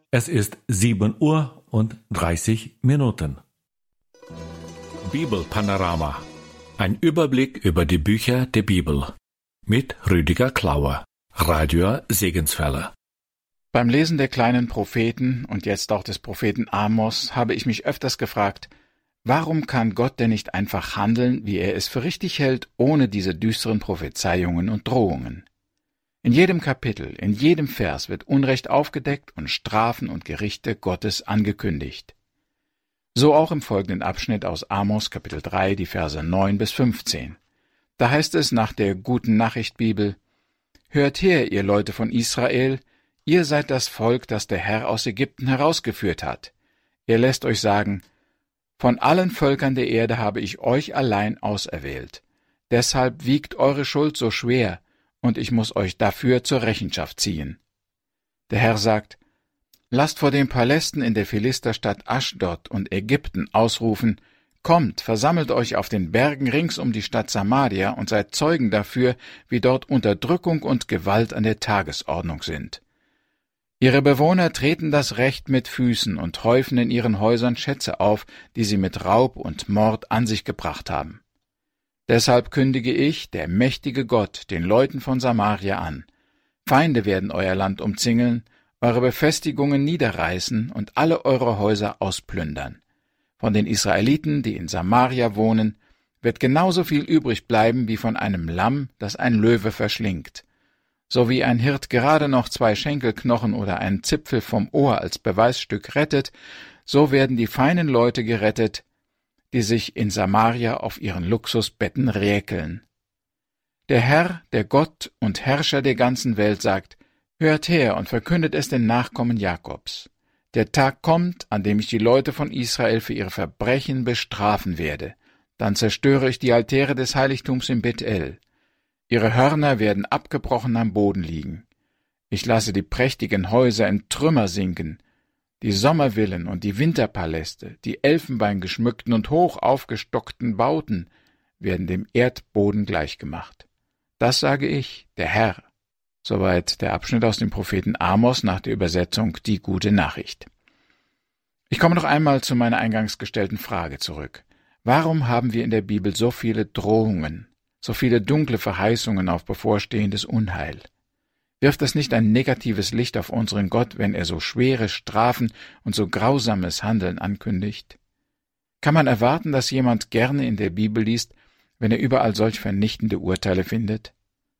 Es ist 7:30 Uhr. Bibelpanorama. Ein Überblick über die Bücher der Bibel. Mit Rüdiger Klauer, Radio Segenswelle. Beim Lesen der kleinen Propheten und jetzt auch des Propheten Amos habe ich mich öfters gefragt, warum kann Gott denn nicht einfach handeln, wie er es für richtig hält, ohne diese düsteren Prophezeiungen und Drohungen? In jedem Kapitel, in jedem Vers wird Unrecht aufgedeckt und Strafen und Gerichte Gottes angekündigt. So auch im folgenden Abschnitt aus Amos Kapitel 3, die Verse 9 bis 15. Da heißt es nach der Guten Nachricht Bibel: Hört her, ihr Leute von Israel, ihr seid das Volk, das der Herr aus Ägypten herausgeführt hat. Er lässt euch sagen: Von allen Völkern der Erde habe ich euch allein auserwählt. Deshalb wiegt eure Schuld so schwer, und ich muss euch dafür zur Rechenschaft ziehen. Der Herr sagt: Lasst vor den Palästen in der Philisterstadt Aschdod und Ägypten ausrufen: Kommt, versammelt euch auf den Bergen rings um die Stadt Samaria und seid Zeugen dafür, wie dort Unterdrückung und Gewalt an der Tagesordnung sind. Ihre Bewohner treten das Recht mit Füßen und häufen in ihren Häusern Schätze auf, die sie mit Raub und Mord an sich gebracht haben. Deshalb kündige ich, der mächtige Gott, den Leuten von Samaria an: Feinde werden euer Land umzingeln, eure Befestigungen niederreißen und alle eure Häuser ausplündern. Von den Israeliten, die in Samaria wohnen, wird genauso viel übrig bleiben wie von einem Lamm, das ein Löwe verschlingt. So wie ein Hirt gerade noch 2 Schenkelknochen oder einen Zipfel vom Ohr als Beweisstück rettet, so werden die feinen Leute gerettet, die sich in Samaria auf ihren Luxusbetten räkeln. Der Herr, der Gott und Herrscher der ganzen Welt, sagt: Hört her und verkündet es den Nachkommen Jakobs. Der Tag kommt, an dem ich die Leute von Israel für ihre Verbrechen bestrafen werde. Dann zerstöre ich die Altäre des Heiligtums in Bethel. Ihre Hörner werden abgebrochen am Boden liegen. Ich lasse die prächtigen Häuser in Trümmer sinken. Die Sommervillen und die Winterpaläste, die elfenbeingeschmückten und hoch aufgestockten Bauten werden dem Erdboden gleichgemacht. Das sage ich, der Herr. Soweit der Abschnitt aus dem Propheten Amos nach der Übersetzung Die Gute Nachricht. Ich komme noch einmal zu meiner eingangs gestellten Frage zurück. Warum haben wir in der Bibel so viele Drohungen, so viele dunkle Verheißungen auf bevorstehendes Unheil? Wirft das nicht ein negatives Licht auf unseren Gott, wenn er so schwere Strafen und so grausames Handeln ankündigt? Kann man erwarten, dass jemand gerne in der Bibel liest, wenn er überall solch vernichtende Urteile findet?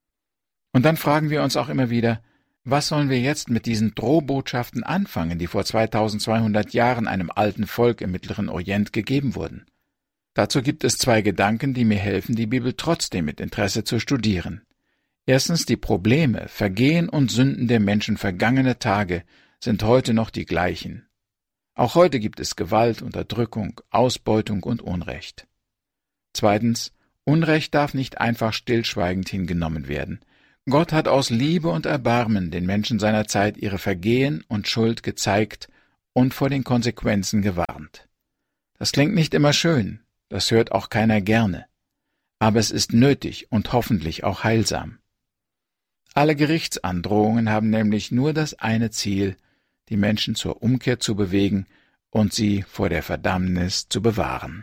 Und dann fragen wir uns auch immer wieder, was sollen wir jetzt mit diesen Drohbotschaften anfangen, die vor 2200 Jahren einem alten Volk im Mittleren Orient gegeben wurden? Dazu gibt es 2 Gedanken, die mir helfen, die Bibel trotzdem mit Interesse zu studieren. Erstens, die Probleme, Vergehen und Sünden der Menschen vergangener Tage sind heute noch die gleichen. Auch heute gibt es Gewalt, Unterdrückung, Ausbeutung und Unrecht. Zweitens, Unrecht darf nicht einfach stillschweigend hingenommen werden. Gott hat aus Liebe und Erbarmen den Menschen seiner Zeit ihre Vergehen und Schuld gezeigt und vor den Konsequenzen gewarnt. Das klingt nicht immer schön, das hört auch keiner gerne, aber es ist nötig und hoffentlich auch heilsam. Alle Gerichtsandrohungen haben nämlich nur das eine Ziel, die Menschen zur Umkehr zu bewegen und sie vor der Verdammnis zu bewahren.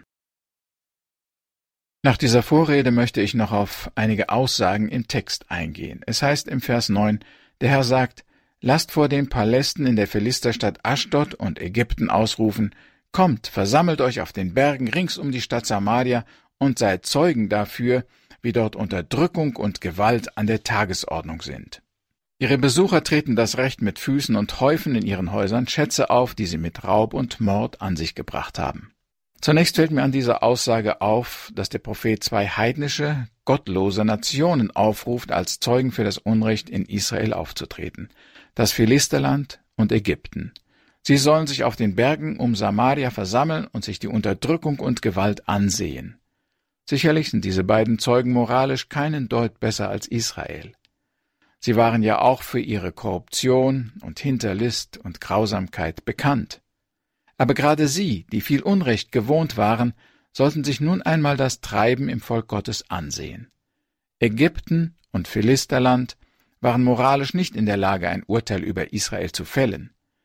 Nach dieser Vorrede möchte ich noch auf einige Aussagen im Text eingehen. Es heißt im Vers 9, der Herr sagt: Lasst vor den Palästen in der Philisterstadt Aschdod und Ägypten ausrufen: Kommt, versammelt euch auf den Bergen rings um die Stadt Samaria und seid Zeugen dafür, wie dort Unterdrückung und Gewalt an der Tagesordnung sind. Ihre Besucher treten das Recht mit Füßen und häufen in ihren Häusern Schätze auf, die sie mit Raub und Mord an sich gebracht haben. Zunächst fällt mir an dieser Aussage auf, dass der Prophet 2 heidnische, gottlose Nationen aufruft, als Zeugen für das Unrecht in Israel aufzutreten: das Philisterland und Ägypten. Sie sollen sich auf den Bergen um Samaria versammeln und sich die Unterdrückung und Gewalt ansehen. Sicherlich sind diese beiden Zeugen moralisch keinen Deut besser als Israel. Sie waren ja auch für ihre Korruption und Hinterlist und Grausamkeit bekannt. Aber gerade sie, die viel Unrecht gewohnt waren, sollten sich nun einmal das Treiben im Volk Gottes ansehen. Ägypten und Philisterland waren moralisch nicht in der Lage, ein Urteil über Israel zu fällen.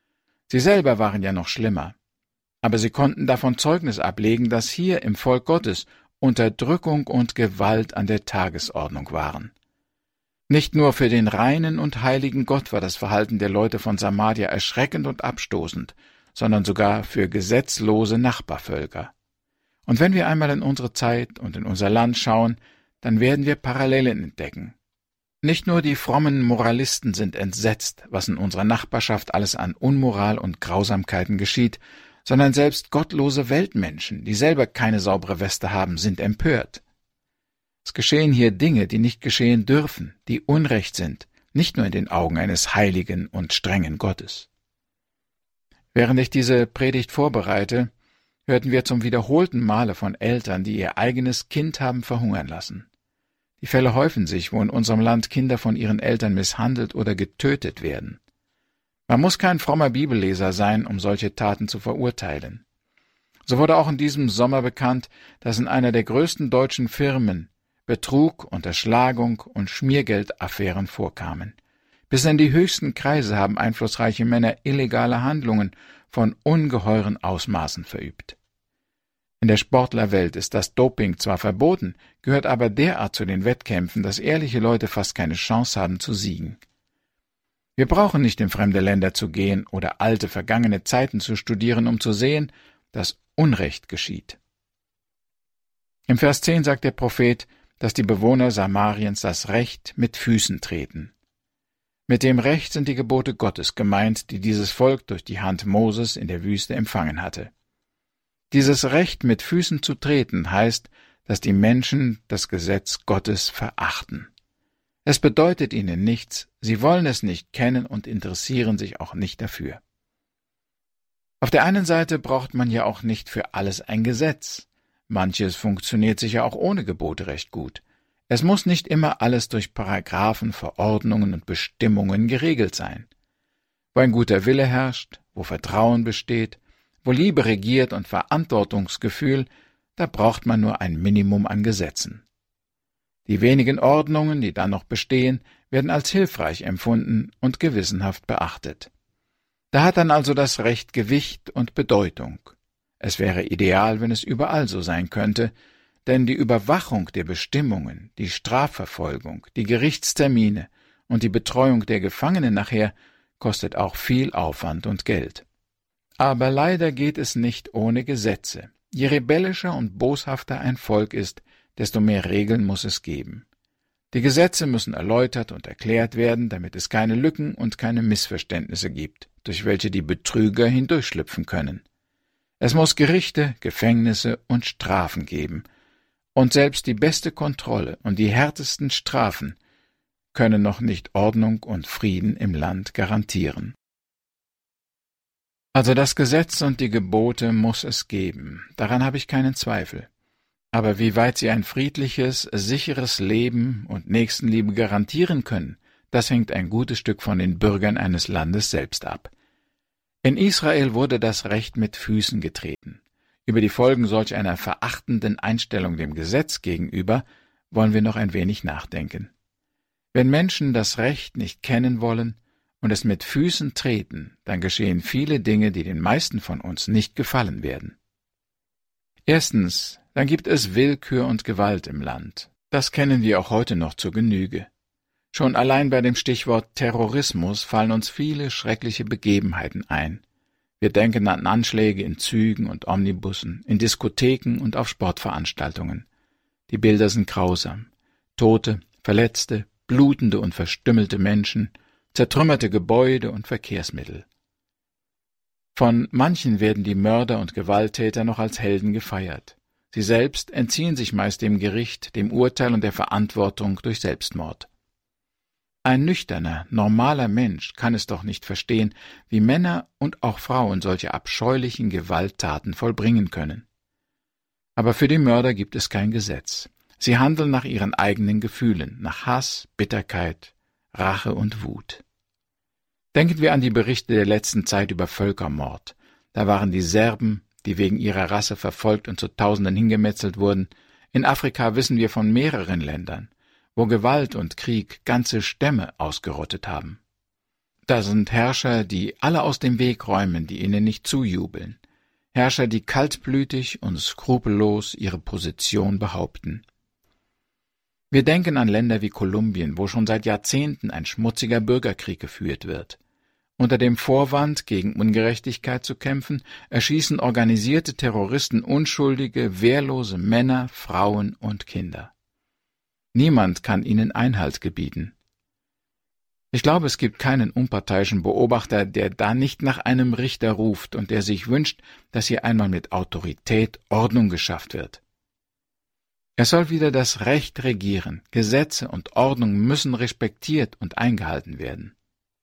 Sie selber waren ja noch schlimmer. Aber sie konnten davon Zeugnis ablegen, dass hier im Volk Gottes Unterdrückung und Gewalt an der Tagesordnung waren. Nicht nur für den reinen und heiligen Gott war das Verhalten der Leute von Samaria erschreckend und abstoßend, sondern sogar für gesetzlose Nachbarvölker. Und wenn wir einmal in unsere Zeit und in unser Land schauen, dann werden wir Parallelen entdecken. Nicht nur die frommen Moralisten sind entsetzt, was in unserer Nachbarschaft alles an Unmoral und Grausamkeiten geschieht, sondern selbst gottlose Weltmenschen, die selber keine saubere Weste haben, sind empört. Es geschehen hier Dinge, die nicht geschehen dürfen, die Unrecht sind, nicht nur in den Augen eines heiligen und strengen Gottes. Während ich diese Predigt vorbereite, hörten wir zum wiederholten Male von Eltern, die ihr eigenes Kind haben verhungern lassen. Die Fälle häufen sich, wo in unserem Land Kinder von ihren Eltern misshandelt oder getötet werden. Man muss kein frommer Bibelleser sein, um solche Taten zu verurteilen. So wurde auch in diesem Sommer bekannt, dass in einer der größten deutschen Firmen Betrug, Unterschlagung und Schmiergeldaffären vorkamen. Bis in die höchsten Kreise haben einflussreiche Männer illegale Handlungen von ungeheuren Ausmaßen verübt. In der Sportlerwelt ist das Doping zwar verboten, gehört aber derart zu den Wettkämpfen, dass ehrliche Leute fast keine Chance haben zu siegen. Wir brauchen nicht in fremde Länder zu gehen oder alte, vergangene Zeiten zu studieren, um zu sehen, dass Unrecht geschieht. Im Vers 10 sagt der Prophet, dass die Bewohner Samariens das Recht mit Füßen treten. Mit dem Recht sind die Gebote Gottes gemeint, die dieses Volk durch die Hand Moses in der Wüste empfangen hatte. Dieses Recht mit Füßen zu treten heißt, dass die Menschen das Gesetz Gottes verachten. Es bedeutet ihnen nichts, sie wollen es nicht kennen und interessieren sich auch nicht dafür. Auf der einen Seite braucht man ja auch nicht für alles ein Gesetz. Manches funktioniert sicher auch ohne Gebote recht gut. Es muss nicht immer alles durch Paragraphen, Verordnungen und Bestimmungen geregelt sein. Wo ein guter Wille herrscht, wo Vertrauen besteht, wo Liebe regiert und Verantwortungsgefühl, da braucht man nur ein Minimum an Gesetzen. Die wenigen Ordnungen, die dann noch bestehen, werden als hilfreich empfunden und gewissenhaft beachtet. Da hat dann also das Recht Gewicht und Bedeutung. Es wäre ideal, wenn es überall so sein könnte, denn die Überwachung der Bestimmungen, die Strafverfolgung, die Gerichtstermine und die Betreuung der Gefangenen nachher kostet auch viel Aufwand und Geld. Aber leider geht es nicht ohne Gesetze. Je rebellischer und boshafter ein Volk ist, desto mehr Regeln muss es geben. Die Gesetze müssen erläutert und erklärt werden, damit es keine Lücken und keine Missverständnisse gibt, durch welche die Betrüger hindurchschlüpfen können. Es muss Gerichte, Gefängnisse und Strafen geben, und selbst die beste Kontrolle und die härtesten Strafen können noch nicht Ordnung und Frieden im Land garantieren. Also das Gesetz und die Gebote muss es geben, daran habe ich keinen Zweifel. Aber wie weit sie ein friedliches, sicheres Leben und Nächstenliebe garantieren können, das hängt ein gutes Stück von den Bürgern eines Landes selbst ab. In Israel wurde das Recht mit Füßen getreten. Über die Folgen solch einer verachtenden Einstellung dem Gesetz gegenüber wollen wir noch ein wenig nachdenken. Wenn Menschen das Recht nicht kennen wollen und es mit Füßen treten, dann geschehen viele Dinge, die den meisten von uns nicht gefallen werden. Erstens, dann gibt es Willkür und Gewalt im Land. Das kennen wir auch heute noch zur Genüge. Schon allein bei dem Stichwort Terrorismus fallen uns viele schreckliche Begebenheiten ein. Wir denken an Anschläge in Zügen und Omnibussen, in Diskotheken und auf Sportveranstaltungen. Die Bilder sind grausam. Tote, Verletzte, blutende und verstümmelte Menschen, zertrümmerte Gebäude und Verkehrsmittel. Von manchen werden die Mörder und Gewalttäter noch als Helden gefeiert. Sie selbst entziehen sich meist dem Gericht, dem Urteil und der Verantwortung durch Selbstmord. Ein nüchterner, normaler Mensch kann es doch nicht verstehen, wie Männer und auch Frauen solche abscheulichen Gewalttaten vollbringen können. Aber für die Mörder gibt es kein Gesetz. Sie handeln nach ihren eigenen Gefühlen, nach Hass, Bitterkeit, Rache und Wut. Denken wir an die Berichte der letzten Zeit über Völkermord. Da waren die Serben, die wegen ihrer Rasse verfolgt und zu Tausenden hingemetzelt wurden. In Afrika wissen wir von mehreren Ländern, wo Gewalt und Krieg ganze Stämme ausgerottet haben. Da sind Herrscher, die alle aus dem Weg räumen, die ihnen nicht zujubeln. Herrscher, die kaltblütig und skrupellos ihre Position behaupten. Wir denken an Länder wie Kolumbien, wo schon seit Jahrzehnten ein schmutziger Bürgerkrieg geführt wird. Unter dem Vorwand, gegen Ungerechtigkeit zu kämpfen, erschießen organisierte Terroristen unschuldige, wehrlose Männer, Frauen und Kinder. Niemand kann ihnen Einhalt gebieten. Ich glaube, es gibt keinen unparteiischen Beobachter, der da nicht nach einem Richter ruft und der sich wünscht, dass hier einmal mit Autorität Ordnung geschafft wird. Es soll wieder das Recht regieren. Gesetze und Ordnung müssen respektiert und eingehalten werden.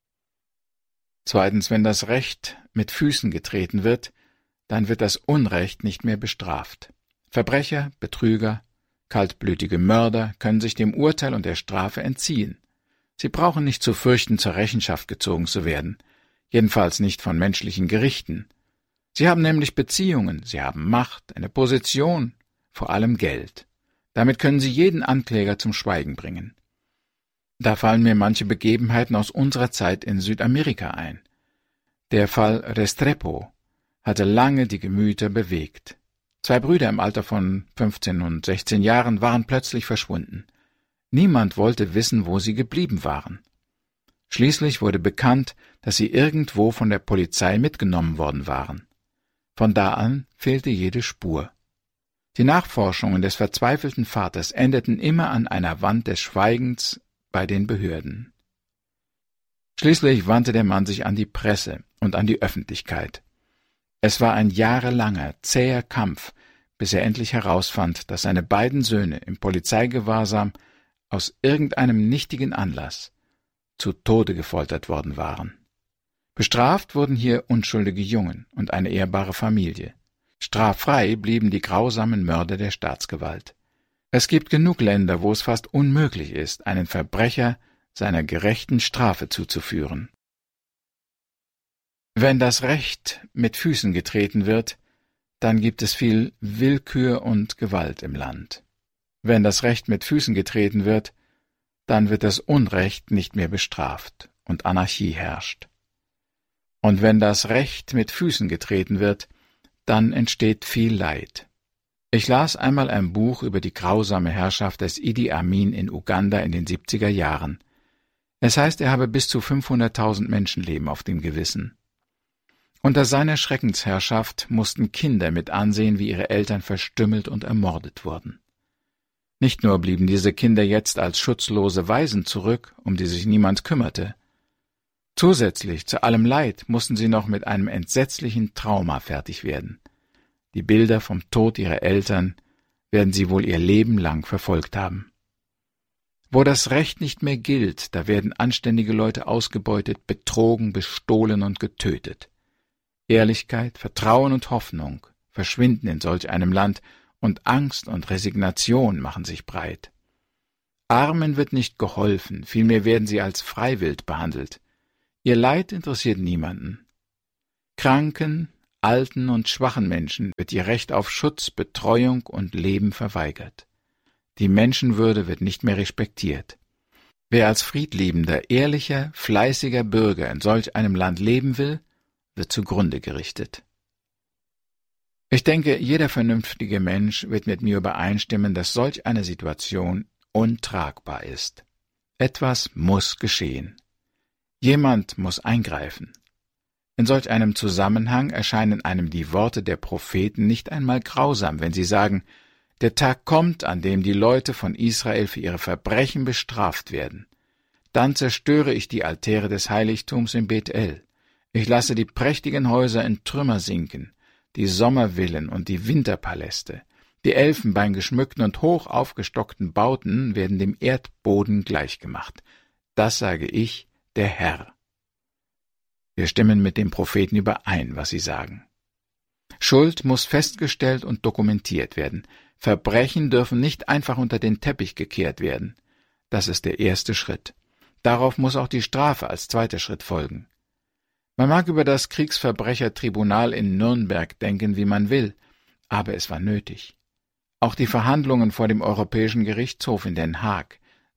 Zweitens, wenn das Recht mit Füßen getreten wird, dann wird das Unrecht nicht mehr bestraft. Verbrecher, Betrüger, kaltblütige Mörder können sich dem Urteil und der Strafe entziehen. Sie brauchen nicht zu fürchten, zur Rechenschaft gezogen zu werden, jedenfalls nicht von menschlichen Gerichten. Sie haben nämlich Beziehungen, sie haben Macht, eine Position, vor allem Geld. Damit können sie jeden Ankläger zum Schweigen bringen. Da fallen mir manche Begebenheiten aus unserer Zeit in Südamerika ein. Der Fall Restrepo hatte lange die Gemüter bewegt. 2 Brüder im Alter von 15 und 16 Jahren waren plötzlich verschwunden. Niemand wollte wissen, wo sie geblieben waren. Schließlich wurde bekannt, dass sie irgendwo von der Polizei mitgenommen worden waren. Von da an fehlte jede Spur. Die Nachforschungen des verzweifelten Vaters endeten immer an einer Wand des Schweigens bei den Behörden. Schließlich wandte der Mann sich an die Presse und an die Öffentlichkeit. Es war ein jahrelanger, zäher Kampf, bis er endlich herausfand, dass seine beiden Söhne im Polizeigewahrsam aus irgendeinem nichtigen Anlass zu Tode gefoltert worden waren. Bestraft wurden hier unschuldige Jungen und eine ehrbare Familie. Straffrei blieben die grausamen Mörder der Staatsgewalt. Es gibt genug Länder, wo es fast unmöglich ist, einen Verbrecher seiner gerechten Strafe zuzuführen. Wenn das Recht mit Füßen getreten wird, dann gibt es viel Willkür und Gewalt im Land. Wenn das Recht mit Füßen getreten wird, dann wird das Unrecht nicht mehr bestraft und Anarchie herrscht. Und wenn das Recht mit Füßen getreten wird, dann entsteht viel Leid. Ich las einmal ein Buch über die grausame Herrschaft des Idi Amin in Uganda in den 70er Jahren. Es heißt, er habe bis zu 500.000 Menschenleben auf dem Gewissen. Unter seiner Schreckensherrschaft mussten Kinder mit ansehen, wie ihre Eltern verstümmelt und ermordet wurden. Nicht nur blieben diese Kinder jetzt als schutzlose Waisen zurück, um die sich niemand kümmerte. Zusätzlich zu allem Leid mussten sie noch mit einem entsetzlichen Trauma fertig werden. Die Bilder vom Tod ihrer Eltern werden sie wohl ihr Leben lang verfolgt haben. Wo das Recht nicht mehr gilt, da werden anständige Leute ausgebeutet, betrogen, bestohlen und getötet. Ehrlichkeit, Vertrauen und Hoffnung verschwinden in solch einem Land, und Angst und Resignation machen sich breit. Armen wird nicht geholfen, vielmehr werden sie als Freiwild behandelt. Ihr Leid interessiert niemanden. Kranken, alten und schwachen Menschen wird ihr Recht auf Schutz, Betreuung und Leben verweigert. Die Menschenwürde wird nicht mehr respektiert. Wer als friedliebender, ehrlicher, fleißiger Bürger in solch einem Land leben will, wird zugrunde gerichtet. Ich denke, jeder vernünftige Mensch wird mit mir übereinstimmen, dass solch eine Situation untragbar ist. Etwas muss geschehen. Jemand muss eingreifen. In solch einem Zusammenhang erscheinen einem die Worte der Propheten nicht einmal grausam, wenn sie sagen, der Tag kommt, an dem die Leute von Israel für ihre Verbrechen bestraft werden. Dann zerstöre ich die Altäre des Heiligtums in Bethel. Ich lasse die prächtigen Häuser in Trümmer sinken, die Sommervillen und die Winterpaläste. Die elfenbeingeschmückten und hoch aufgestockten Bauten werden dem Erdboden gleichgemacht. Das sage ich, der Herr. Wir stimmen mit dem Propheten überein, was sie sagen. Schuld muss festgestellt und dokumentiert werden. Verbrechen dürfen nicht einfach unter den Teppich gekehrt werden. Das ist der erste Schritt. Darauf muss auch die Strafe als zweiter Schritt folgen. Man mag über das Kriegsverbrechertribunal in Nürnberg denken, wie man will, aber es war nötig. Auch die Verhandlungen vor dem Europäischen Gerichtshof in Den Haag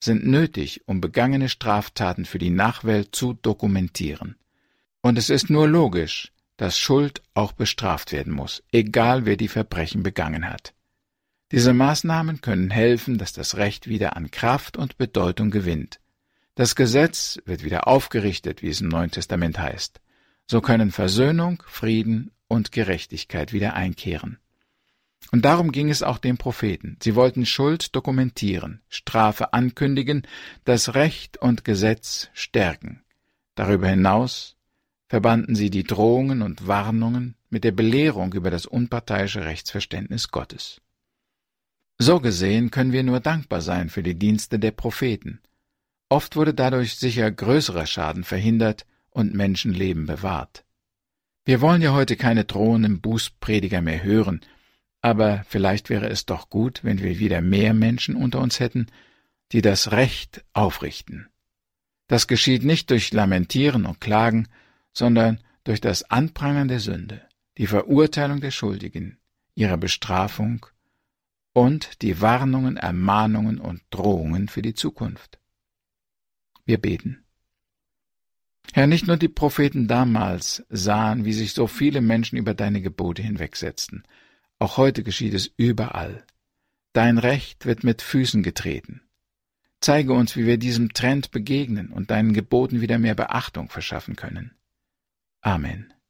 sind nötig, um begangene Straftaten für die Nachwelt zu dokumentieren. Und es ist nur logisch, dass Schuld auch bestraft werden muss, egal wer die Verbrechen begangen hat. Diese Maßnahmen können helfen, dass das Recht wieder an Kraft und Bedeutung gewinnt. Das Gesetz wird wieder aufgerichtet, wie es im Neuen Testament heißt. So können Versöhnung, Frieden und Gerechtigkeit wieder einkehren. Und darum ging es auch den Propheten. Sie wollten Schuld dokumentieren, Strafe ankündigen, das Recht und Gesetz stärken. Darüber hinaus verbanden sie die Drohungen und Warnungen mit der Belehrung über das unparteiische Rechtsverständnis Gottes. So gesehen können wir nur dankbar sein für die Dienste der Propheten. Oft wurde dadurch sicher größerer Schaden verhindert und Menschenleben bewahrt. Wir wollen ja heute keine drohenden Bußprediger mehr hören, aber vielleicht wäre es doch gut, wenn wir wieder mehr Menschen unter uns hätten, die das Recht aufrichten. Das geschieht nicht durch Lamentieren und Klagen, sondern durch das Anprangern der Sünde, die Verurteilung der Schuldigen, ihre Bestrafung und die Warnungen, Ermahnungen und Drohungen für die Zukunft. Wir beten. Herr, nicht nur die Propheten damals sahen, wie sich so viele Menschen über deine Gebote hinwegsetzten. Auch heute geschieht es überall. Dein Recht wird mit Füßen getreten. Zeige uns, wie wir diesem Trend begegnen und deinen Geboten wieder mehr Beachtung verschaffen können. Amen.